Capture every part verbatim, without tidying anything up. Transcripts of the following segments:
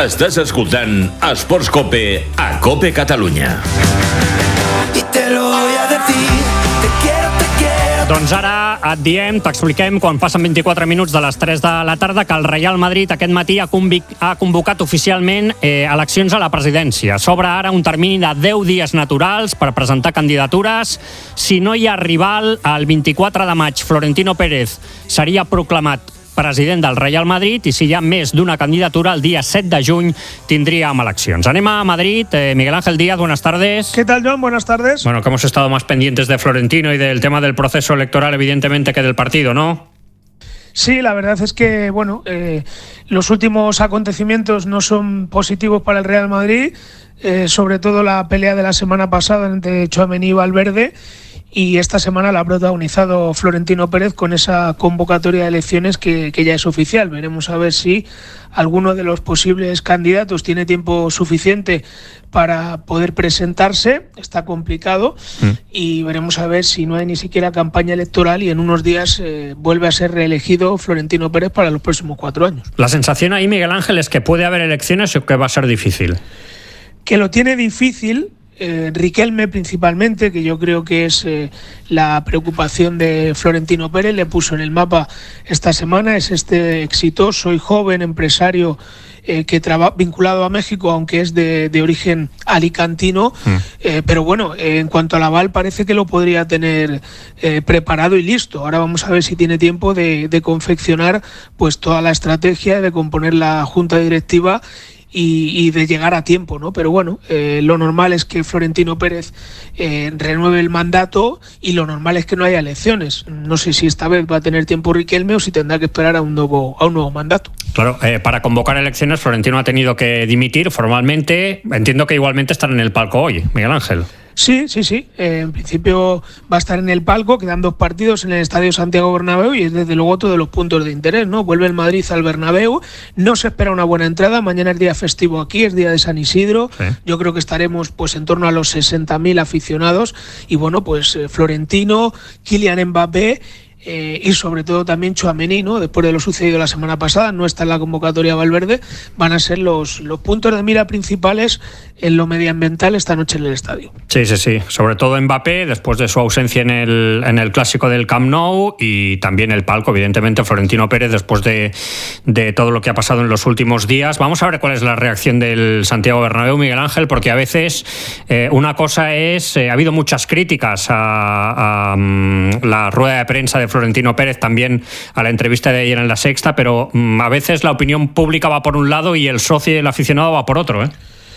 Estàs escoltant Esports Cope a Cope Catalunya. Y te lo voy a decir, te quiero, te quiero. Doncs ara et diem, t'expliquem, quan passen vint-i-quatre minuts de les tres de la tarda, que el Real Madrid aquest matí ha, convic, ha convocat oficialment eh, eleccions a la presidència. S'obre ara un termini de deu dies naturals per presentar candidatures. Si no hi ha rival, el vint-i-quatre de maig Florentino Pérez seria proclamat president del Real Madrid, i si hi ha més d'una candidatura, el dia set de juny tindríem eleccions. Anem a Madrid. Eh, Miguel Ángel Díaz, buenas tardes. ¿Qué tal, John? Buenas tardes. Bueno, que hemos estado más pendientes de Florentino y del tema del proceso electoral, evidentemente, que del partido, ¿no? Sí, la verdad es que, bueno, eh, los últimos acontecimientos no son positivos para el Real Madrid, eh, sobre todo la pelea de la semana pasada entre Tchouaméni y Valverde, y esta semana la ha protagonizado Florentino Pérez con esa convocatoria de elecciones que, que ya es oficial. Veremos a ver si alguno de los posibles candidatos tiene tiempo suficiente para poder presentarse. Está complicado, mm. y veremos a ver si no hay ni siquiera campaña electoral y en unos días eh, vuelve a ser reelegido Florentino Pérez para los próximos cuatro años. La sensación ahí, Miguel Ángel, es que puede haber elecciones o que va a ser difícil. Que lo tiene difícil. Eh, Riquelme principalmente, que yo creo que es eh, la preocupación de Florentino Pérez, le puso en el mapa esta semana, es este exitoso y joven empresario eh, que trabaja vinculado a México, aunque es de, de origen alicantino, mm. eh, pero bueno, eh, en cuanto al aval parece que lo podría tener eh, preparado y listo. Ahora vamos a ver si tiene tiempo de, de confeccionar pues toda la estrategia, de componer la junta directiva Y, y de llegar a tiempo, ¿no? Pero bueno, eh, lo normal es que Florentino Pérez eh, renueve el mandato, y lo normal es que no haya elecciones. No sé si esta vez va a tener tiempo Riquelme o si tendrá que esperar a un nuevo, a un nuevo mandato. Claro, eh, para convocar elecciones Florentino ha tenido que dimitir formalmente. Entiendo que igualmente están en el palco hoy, Miguel Ángel. Sí, sí, sí. Eh, en principio va a estar en el palco, quedan dos partidos en el Estadio Santiago Bernabéu y es desde luego otro de los puntos de interés, ¿no? Vuelve el Madrid al Bernabéu, no se espera una buena entrada, mañana es día festivo aquí, es día de San Isidro, sí. Yo creo que estaremos pues en torno a los sesenta mil aficionados y bueno, pues eh, Florentino, Kylian Mbappé, Eh, y sobre todo también Tchouaméni, ¿no? Después de lo sucedido la semana pasada, no está en la convocatoria Valverde, van a ser los, los puntos de mira principales en lo medioambiental esta noche en el estadio. Sí, sí, sí, sobre todo Mbappé, después de su ausencia en el, en el clásico del Camp Nou, y también el palco, evidentemente, Florentino Pérez, después de, de todo lo que ha pasado en los últimos días. Vamos a ver cuál es la reacción del Santiago Bernabéu, Miguel Ángel, porque a veces eh, una cosa es, eh, ha habido muchas críticas a, a um, la rueda de prensa de Florentino Pérez, también a la entrevista de ayer en La Sexta, pero um, a veces la opinión pública va por un lado y el socio y el aficionado va por otro, ¿eh?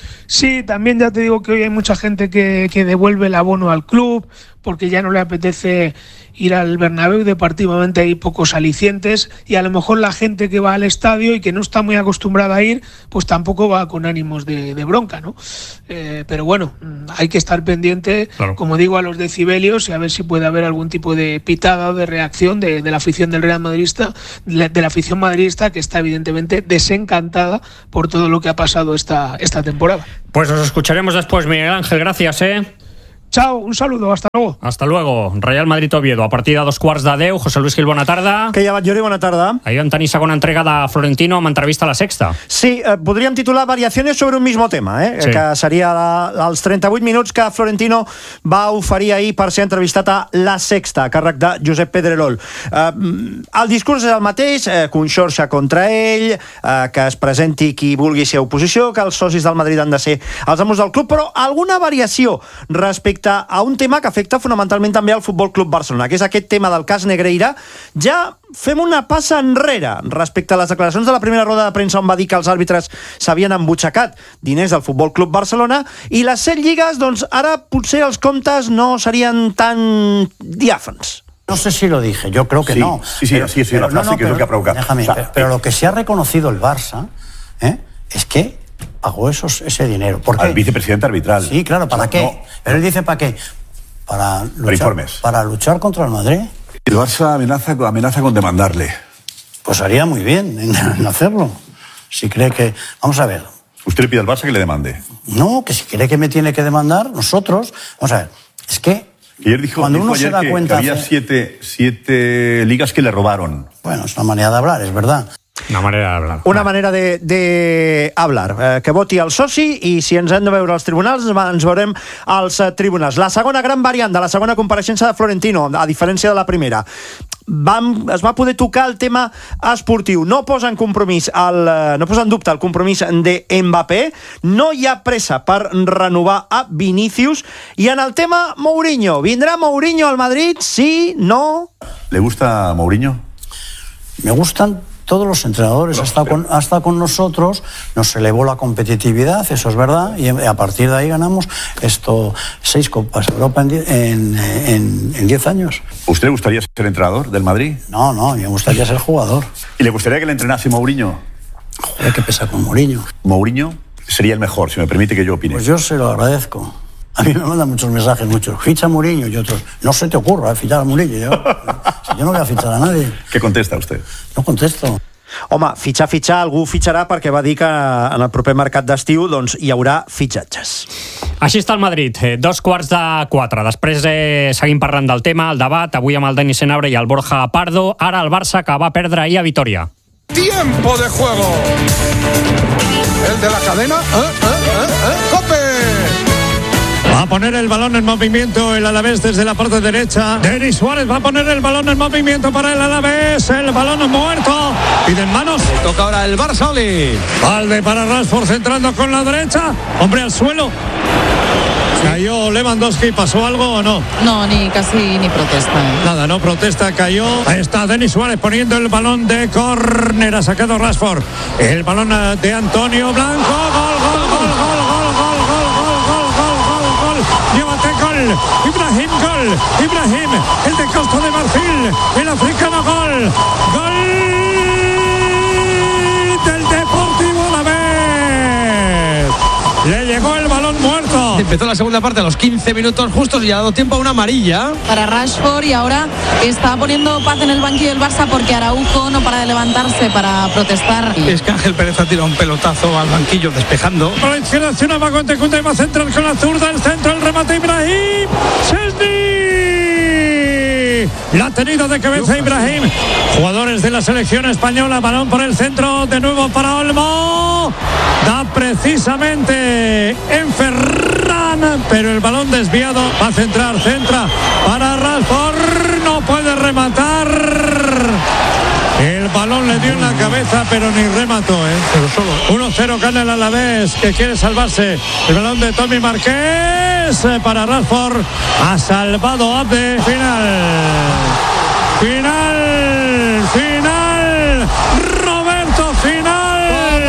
Sí, también ya te digo que hoy hay mucha gente que, que devuelve el abono al club porque ya no le apetece ir al Bernabéu, deportivamente hay pocos alicientes y a lo mejor la gente que va al estadio y que no está muy acostumbrada a ir, pues tampoco va con ánimos de, de bronca, ¿no? Eh, pero bueno, hay que estar pendiente, claro, como digo, a los decibelios y a ver si puede haber algún tipo de pitada o de reacción de, de la afición del Real Madridista, de la afición madridista, que está evidentemente desencantada por todo lo que ha pasado esta, esta temporada. Pues os escucharemos después, Miguel Ángel, gracias, ¿eh? Chao, un saludo, hasta luego. Hasta luego. Real Madrid-Oviedo, a partir de dos quarts de deu. José Luis Gil, bona tarda. Que ja va, Jordi, bona tarda. Ahir vam tenir segona entrega de Florentino amb entrevista a La Sexta. Sí, eh, podríem titular Variaciones sobre un mismo tema, eh? Sí. Que seria la, els trenta-vuit minuts que Florentino va oferir ahir per ser entrevistat a La Sexta, a càrrec de Josep Pedrerol. Eh, el discurs és el mateix, eh, conxorxa contra ell, eh, que es presenti qui vulgui ser oposició, que els socis del Madrid han de ser els amos del club, però alguna variació respecte a un tema que afecta fonamentalment també al Futbol Club Barcelona, que és aquest tema del cas Negreira. Ja fem una passa enrere respecte a les declaracions de la primera roda de premsa on va dir que els àrbitres s'havien embutxacat diners del Futbol Club Barcelona, i les set lligues, doncs ara potser els comptes no serien tan diàfans. No sé si lo dije, yo creo que sí, no. Sí, sí, pero, sí, sí, pero, la frase no, no, que pero, es lo que ha provocado. Déjame, o sea, pero, pero lo que sí ha reconocido el Barça, ¿eh? es que pagó esos, ese dinero. ¿Por qué? Al vicepresidente arbitral. Sí, claro, ¿para o sea, qué? No. Pero él dice, ¿para qué? Para luchar, para informes. Para luchar contra el Madrid. El Barça amenaza, amenaza con demandarle. Pues haría muy bien en, en hacerlo. Si cree que... Vamos a ver. ¿Usted le pide al Barça que le demande? No, que si cree que me tiene que demandar, nosotros... Vamos a ver, es que... Ayer dijo, cuando dijo uno ayer se da que, cuenta... que había hace... siete, siete ligas que le robaron. Bueno, es una manera de hablar, es verdad. Una manera de hablar. Una manera de, de hablar. Eh, que voti el soci i si ens hem de veure als tribunals ens veurem als eh, tribunals. La segona gran variant de la segona compareixença de Florentino, a diferència de la primera, Vam, es va poder tocar el tema esportiu. No posa en compromís el, no posa en dubte el compromís de Mbappé, no hi ha pressa per renovar a Vinícius, i en el tema Mourinho, ¿vindrá Mourinho al Madrid? Sí, no. ¿Le gusta Mourinho? Me gustan todos los entrenadores, no, hasta, con, hasta con nosotros nos elevó la competitividad, eso es verdad, y a partir de ahí ganamos esto seis Copas Europa en, en, en, en diez años. ¿Usted le gustaría ser entrenador del Madrid? No, no, me gustaría ser jugador. ¿Y le gustaría que le entrenase Mourinho? Joder, ¿qué pesa con Mourinho? Mourinho sería el mejor, si me permite que yo opine. Pues yo se lo agradezco. A mí me mandan muchos mensajes, muchos. Ficha a Mourinho y otros. No se te ocurra fichar a Mourinho. Yo, si yo no voy a fichar a nadie. ¿Qué contesta usted? No contesto. Home, fitxar, fitxar, algú fitxarà perquè va dir que en el proper mercat d'estiu doncs, hi haurà fitxatges. Així està el Madrid, eh, dos quarts de quatre. Després eh, seguim parlant del tema, el debat, avui amb el Denis Senabre i el Borja Pardo. Ara el Barça, que va perdre ahir a Vitoria. Tiempo de juego. El de la cadena. ¿Eh? ¿Eh? ¿Eh? ¿Eh? ¡Cope! Va a poner el balón en movimiento el Alavés desde la parte derecha. Denis Suárez va a poner el balón en movimiento para el Alavés. El balón muerto. Piden manos. Le toca ahora el Barça. Valde para Rashford centrando con la derecha. Hombre al suelo. Cayó Lewandowski, ¿pasó algo o no? No, ni casi ni protesta. ¿eh? Nada, no protesta, cayó. Ahí está Denis Suárez poniendo el balón de córner. Ha sacado Rashford. El balón de Antonio Blanco. Gol, gol, gol, gol, gol, gol, gol, gol, gol, gol, gol. Llévate gol. Ibrahim, gol. Ibrahim, el de Costa de Marfil. El africano, gol. Gol del Deportivo Alavés. Le llegó el balón muerto. Empezó la segunda parte a los quince minutos justos y ha dado tiempo a una amarilla. Para Rashford, y ahora está poniendo paz en el banquillo del Barça porque Araujo no para de levantarse para protestar. Es que Ángel Pérez ha tirado un pelotazo al banquillo despejando. Por la izquierda, va con Tecunda y va a centrar con la zurda. El centro, el remate Ibrahim. Chesney. La ha tenido de cabeza Ibrahim. Jugadores de la selección española. Balón por el centro. De nuevo para Olmo. Da precisamente en Ferran, pero el balón desviado. Va a centrar, centra para Rashford. No puede rematar. El balón le dio en la cabeza, pero ni remató, ¿eh? Pero solo. uno cero gana el Alavés, que quiere salvarse. El balón de Tommy Marqués para Rashford. Ha salvado Abde. Final. Final. Final. Roberto, final.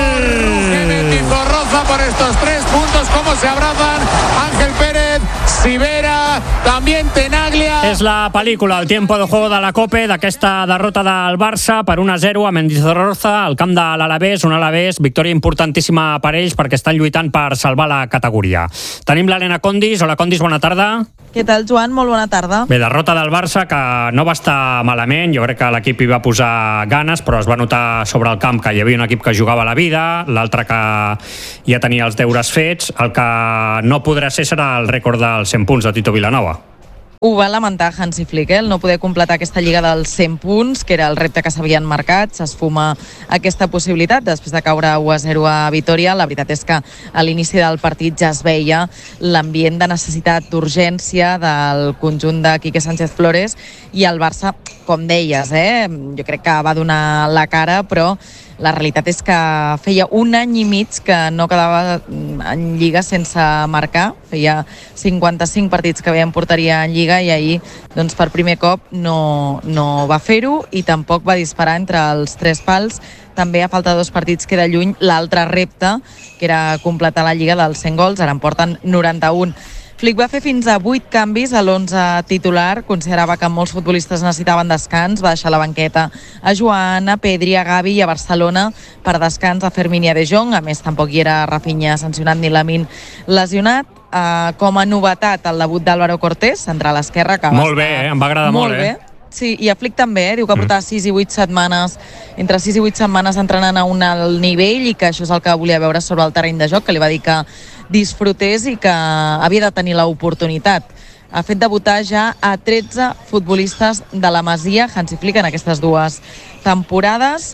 Zorroza por estos tres puntos. Cómo se abrazan Ángel Pérez, Sivera, también Tenaglia. És la pel·lícula, el tiempo de juego de la Cope, d'aquesta derrota del Barça per un a zero a Mendizorroza, al camp de l'Alavés, un Alavés, victòria importantíssima per ells perquè estan lluitant per salvar la categoria. Tenim l'Helena Condis. Hola, Condis, bona tarda. Què tal, Joan? Molt bona tarda. Bé, derrota del Barça, que no va estar malament. Jo crec que l'equip hi va posar ganes, però es va notar sobre el camp que hi havia un equip que jugava la vida, l'altre que ja tenia els deures fets. El que no podrà ser serà el rècord dels cent punts de Tito Vilanova. Ho va lamentar Hansi Flick, eh? el no poder completar aquesta lliga dels cent punts, que era el repte que s'havien marcat. S'esfuma aquesta possibilitat després de caure u a zero a Vitoria. La veritat és que a l'inici del partit ja es veia l'ambient de necessitat, d'urgència del conjunt de Quique Sánchez Flores, i el Barça, com deies, eh? jo crec que va donar la cara, però la realitat és que feia un any i mig que no quedava en Lliga sense marcar. Feia cinquanta-cinc partits que veien porteria en Lliga i ahir, doncs, per primer cop no, no va fer-ho i tampoc va disparar entre els tres pals. També a falta de dos partits queda lluny l'altre repte, que era completar la Lliga dels cent gols. Ara en porten noranta-un. Flick va fer fins a vuit canvis a l'onze titular. Considerava que molts futbolistes necessitaven descans. Va deixar la banqueta a Joan, a Pedri, a Gavi i a Barcelona per descans a Fermín i a De Jong. A més, tampoc hi era Rafinha sancionat ni Lamine lesionat. Uh, com a novetat, el debut d'Álvaro Cortés, central esquerra. Que molt bé, eh? Em va agradar molt, molt bé. Eh? Sí, i a Flick també, eh? Diu que portava sis i vuit setmanes, entre sis i vuit setmanes entrenant a un alt nivell, i que això és el que volia veure sobre el terreny de joc, que li va dir que disfrutés i que havia de tenir l'oportunitat. Ha fet debutar ja a tretze futbolistes de la Masia, Hansi Flick, en aquestes dues temporades,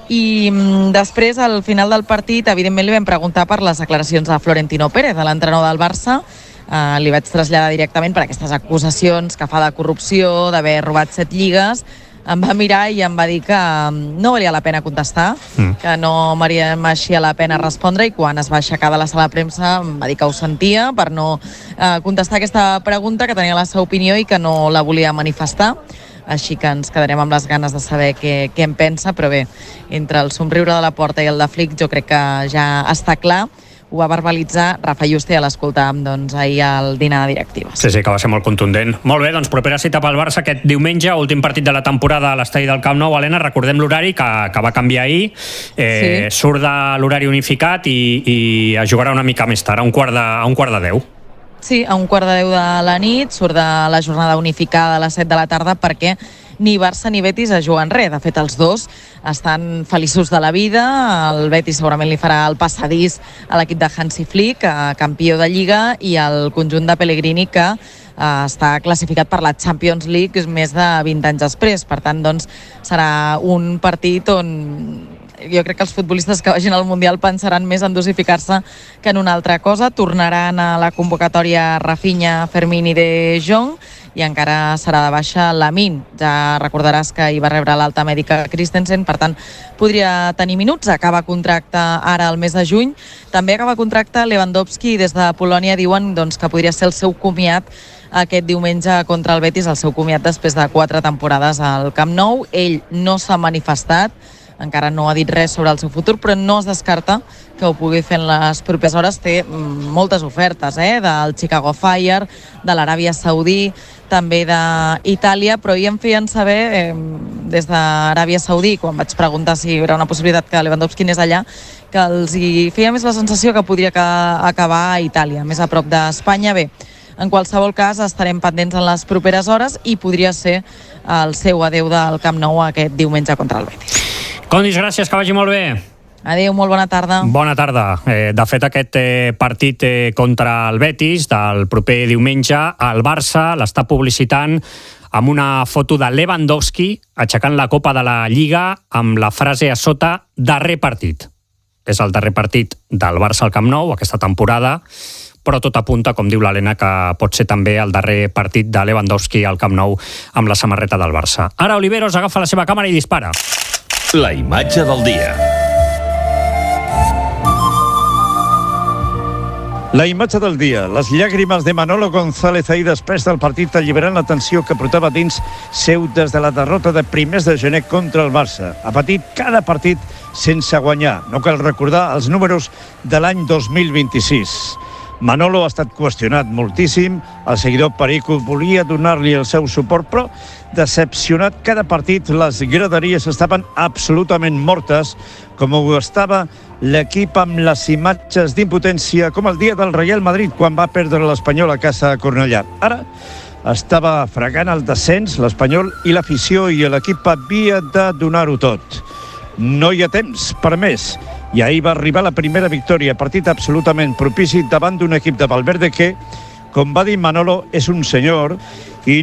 I mm, després, al final del partit, evidentment li vam preguntar per les declaracions de Florentino Pérez, de l'entrenador del Barça. Uh, li vaig traslladar directament per aquestes acusacions que fa de corrupció, d'haver robat set lligues. Em va mirar i em va dir que no valia la pena contestar, mm. que no mereixia la pena respondre, i quan es va aixecar de la sala de premsa em va dir que ho sentia per no uh, contestar aquesta pregunta, que tenia la seva opinió i que no la volia manifestar. Així que ens quedarem amb les ganes de saber què, què en pensa, però bé, entre el somriure de la Porta i el de Flick jo crec que ja està clar. Ho va verbalitzar Rafa Yuste, a l'escoltàvem doncs, ahir al dinar de directives. Sí, sí, que va ser molt contundent. Molt bé, doncs propera cita pel Barça aquest diumenge, últim partit de la temporada a l'estadi del Camp Nou. Helena, recordem l'horari que, que va canviar ahir. Eh, sí. Surt de l'horari unificat i, i es jugarà una mica més tard, a un quart de, a un quart de deu. Sí, a un quart de deu de la nit, surt de la jornada unificada a les set de la tarda, perquè ni Barça ni Betis es juguen res. De fet, els dos estan feliços de la vida. El Betis segurament li farà el passadís a l'equip de Hansi Flick, campió de Lliga, i el conjunt de Pellegrini, que eh, està classificat per la Champions League més de vint anys després. Per tant, doncs, serà un partit on jo crec que els futbolistes que vagin al Mundial pensaran més en dosificar-se que en una altra cosa. Tornaran a la convocatòria Rafinha, Fermín i De Jong, i encara serà de baixa Lamine. Ja recordaràs que hi va rebre l'alta mèdica Christensen, per tant podria tenir minuts. Acaba contracte ara al mes de juny. També acaba contracte Lewandowski, i des de Polònia diuen doncs, que podria ser el seu comiat aquest diumenge contra el Betis, el seu comiat després de quatre temporades al Camp Nou. Ell no s'ha manifestat, encara no ha dit res sobre el seu futur, però no es descarta que ho pugui fer en les properes hores. Té moltes ofertes, eh? del Chicago Fire, de l'Aràbia Saudí, també d'Itàlia, però ahir em feien saber, eh, des d'Aràbia Saudí, quan vaig preguntar si era una possibilitat que Lewandowski anés allà, que els hi feia més la sensació que podria acabar a Itàlia, més a prop d'Espanya. Bé, en qualsevol cas, estarem pendents en les properes hores i podria ser el seu adeu del Camp Nou aquest diumenge contra el Betis. Condis, gràcies, que vagi molt bé. Adéu, molt bona tarda. Bona tarda. Eh, de fet, aquest eh, partit eh, contra el Betis del proper diumenge, el Barça l'està publicitant amb una foto de Lewandowski aixecant la copa de la Lliga amb la frase a sota "darrer partit". És el darrer partit del Barça al Camp Nou aquesta temporada, però tot apunta, com diu l'Helena, que pot ser també el darrer partit de Lewandowski al Camp Nou amb la samarreta del Barça. Ara Oliveros agafa la seva càmera i dispara. La imatge del dia. La imatge del dia. Les llàgrimes de Manolo González ahir després del partit alliberant la tensió que portava dins seu des de la derrota de primers de gener contra el Barça. Ha patit cada partit sense guanyar. No cal recordar els números de l'any dos mil vint-i-sis. Manolo ha estat qüestionat moltíssim, el seguidor Perico volia donar-li el seu suport, però decepcionat cada partit, les graderies estaven absolutament mortes, com ho estava l'equip amb les imatges d'impotència, com el dia del Real Madrid, quan va perdre l'Espanyol a casa a Cornellà. Ara estava fregant el descens, l'Espanyol i l'afició, i l'equip havia de donar-ho tot. No hi ha temps per més. I ahir va arribar la primera victòria, partit absolutament propici davant d'un equip de Valverde que, com va dir Manolo, és un senyor i